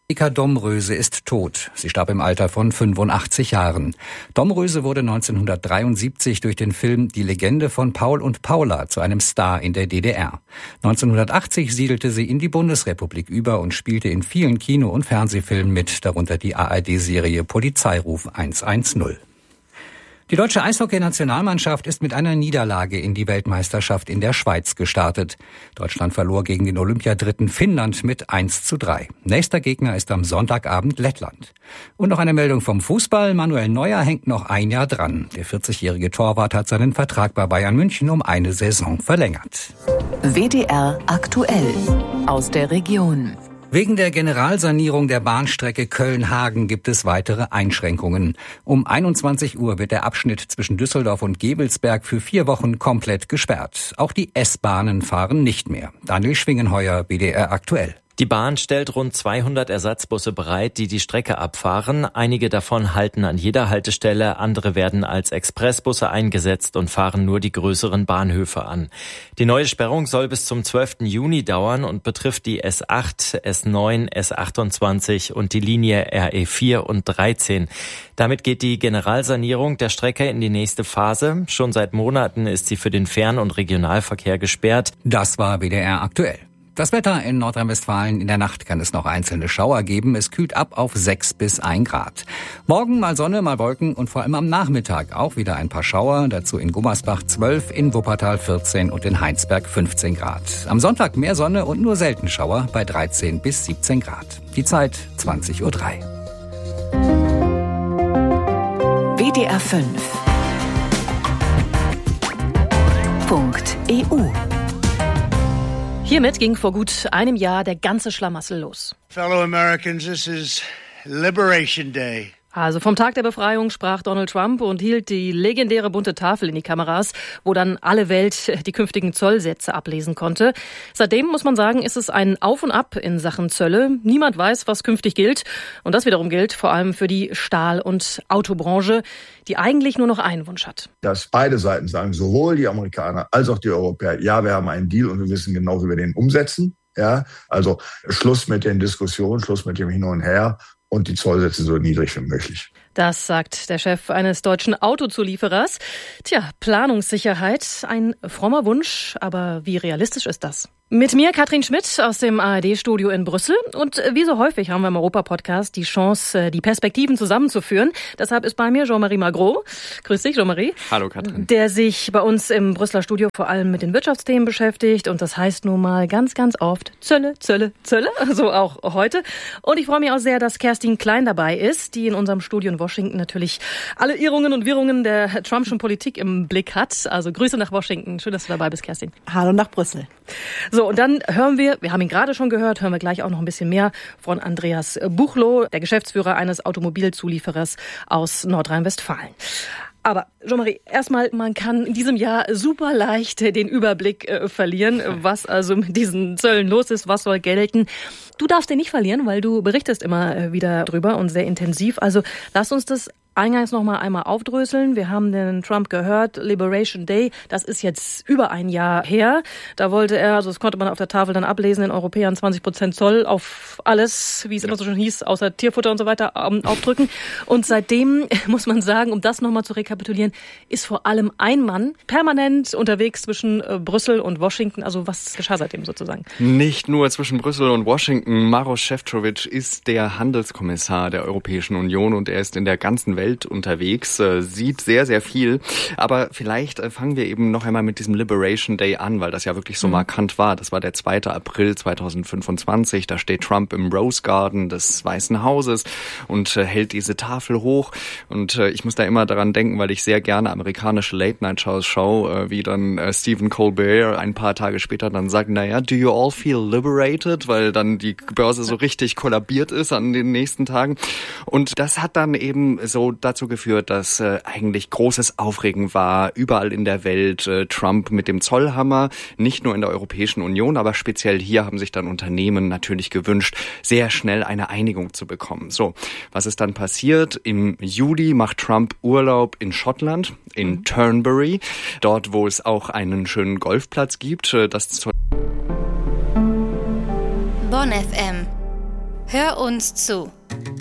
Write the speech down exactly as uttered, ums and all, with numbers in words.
Ika Domröse ist tot. Sie starb im Alter von fünfundachtzig Jahren. Domröse wurde neunzehnhundertdreiundsiebzig durch den Film Die Legende von Paul und Paula zu einem Star in der D D R. neunzehnhundertachtzig siedelte sie in die Bundesrepublik über und spielte in vielen Kino- und Fernsehfilmen mit, darunter die A R D-Serie Polizeiruf hundertzehn. Die deutsche Eishockey-Nationalmannschaft ist mit einer Niederlage in die Weltmeisterschaft in der Schweiz gestartet. Deutschland verlor gegen den Olympiadritten Finnland mit eins zu drei. Nächster Gegner ist am Sonntagabend Lettland. Und noch eine Meldung vom Fußball. Manuel Neuer hängt noch ein Jahr dran. Der vierzigjährige Torwart hat seinen Vertrag bei Bayern München um eine Saison verlängert. W D R aktuell aus der Region. Wegen der Generalsanierung der Bahnstrecke Köln-Hagen gibt es weitere Einschränkungen. Um einundzwanzig Uhr wird der Abschnitt zwischen Düsseldorf und Gevelsberg für vier Wochen komplett gesperrt. Auch die S-Bahnen fahren nicht mehr. Daniel Schwingenheuer, B D R aktuell. Die Bahn stellt rund zweihundert Ersatzbusse bereit, die die Strecke abfahren. Einige davon halten an jeder Haltestelle, andere werden als Expressbusse eingesetzt und fahren nur die größeren Bahnhöfe an. Die neue Sperrung soll bis zum zwölften Juni dauern und betrifft die S acht, S neun, S achtundzwanzig und die Linie R E vier und dreizehn. Damit geht die Generalsanierung der Strecke in die nächste Phase. Schon seit Monaten ist sie für den Fern- und Regionalverkehr gesperrt. Das war B D R aktuell. Das Wetter in Nordrhein-Westfalen: In der Nacht kann es noch einzelne Schauer geben. Es kühlt ab auf sechs bis ein Grad. Morgen mal Sonne, mal Wolken und vor allem am Nachmittag auch wieder ein paar Schauer. Dazu in Gummersbach zwölf, in Wuppertal vierzehn und in Heinsberg fünfzehn Grad. Am Sonntag mehr Sonne und nur selten Schauer bei dreizehn bis siebzehn Grad. Die Zeit zwanzig Uhr drei. W D R fünf. Punkt E U. Hiermit ging vor gut einem Jahr der ganze Schlamassel los. Fellow Americans, this is Liberation Day. Also vom Tag der Befreiung sprach Donald Trump und hielt die legendäre bunte Tafel in die Kameras, wo dann alle Welt die künftigen Zollsätze ablesen konnte. Seitdem, muss man sagen, ist es ein Auf und Ab in Sachen Zölle. Niemand weiß, was künftig gilt. Und das wiederum gilt vor allem für die Stahl- und Autobranche, die eigentlich nur noch einen Wunsch hat. Dass beide Seiten sagen, sowohl die Amerikaner als auch die Europäer, ja, wir haben einen Deal und wir wissen genau, wie wir den umsetzen. Ja, also Schluss mit den Diskussionen, Schluss mit dem Hin und Her. Und die Zollsätze so niedrig wie möglich. Das sagt der Chef eines deutschen Autozulieferers. Tja, Planungssicherheit, ein frommer Wunsch, aber wie realistisch ist das? Mit mir Katrin Schmidt aus dem A R D-Studio in Brüssel. Und wie so häufig haben wir im Europa-Podcast die Chance, die Perspektiven zusammenzuführen. Deshalb ist bei mir Jean-Marie Magro. Grüß dich, Jean-Marie. Hallo, Katrin. Der sich bei uns im Brüsseler Studio vor allem mit den Wirtschaftsthemen beschäftigt. Und das heißt nun mal ganz, ganz oft Zölle, Zölle, Zölle. So auch heute. Und ich freue mich auch sehr, dass Kerstin Klein dabei ist, die in unserem Studio in Washington natürlich alle Irrungen und Wirrungen der Trumpschen Politik im Blick hat. Also Grüße nach Washington. Schön, dass du dabei bist, Kerstin. Hallo nach Brüssel. So, und dann hören wir, wir haben ihn gerade schon gehört, hören wir gleich auch noch ein bisschen mehr von Andreas Buchloh, der Geschäftsführer eines Automobilzulieferers aus Nordrhein-Westfalen. Aber Jean-Marie, erstmal, man kann in diesem Jahr super leicht den Überblick äh, verlieren, was also mit diesen Zöllen los ist, was soll gelten. Du darfst den nicht verlieren, weil du berichtest immer äh, wieder drüber und sehr intensiv. Also lass uns das eingangs noch mal einmal aufdröseln. Wir haben den Trump gehört, Liberation Day, das ist jetzt über ein Jahr her. Da wollte er, also das konnte man auf der Tafel dann ablesen, den Europäern zwanzig Prozent Zoll auf alles, wie es immer so schön hieß, außer Tierfutter und so weiter, aufdrücken. Und seitdem, muss man sagen, um das noch mal zu rekapitulieren, ist vor allem ein Mann permanent unterwegs zwischen Brüssel und Washington. Also was geschah seitdem sozusagen? Nicht nur zwischen Brüssel und Washington. Maroš Šefčovič ist der Handelskommissar der Europäischen Union und er ist in der ganzen Welt unterwegs, äh, sieht sehr, sehr viel. Aber vielleicht äh, fangen wir eben noch einmal mit diesem Liberation Day an, weil das ja wirklich so mhm. markant war. Das war der zweite April zweitausendfünfundzwanzig. Da steht Trump im Rose Garden des Weißen Hauses und äh, hält diese Tafel hoch. Und äh, ich muss da immer daran denken, weil ich sehr gerne amerikanische Late-Night-Shows schaue, äh, wie dann äh, Stephen Colbert ein paar Tage später dann sagt, naja, do you all feel liberated? Weil dann die Börse so richtig kollabiert ist an den nächsten Tagen. Und das hat dann eben so dazu geführt, dass äh, eigentlich großes Aufregen war, überall in der Welt. Äh, Trump mit dem Zollhammer, nicht nur in der Europäischen Union, aber speziell hier haben sich dann Unternehmen natürlich gewünscht, sehr schnell eine Einigung zu bekommen. So, was ist dann passiert? Im Juli macht Trump Urlaub in Schottland, in Turnberry, dort, wo es auch einen schönen Golfplatz gibt. Äh, das Bonn F M. Hör uns zu.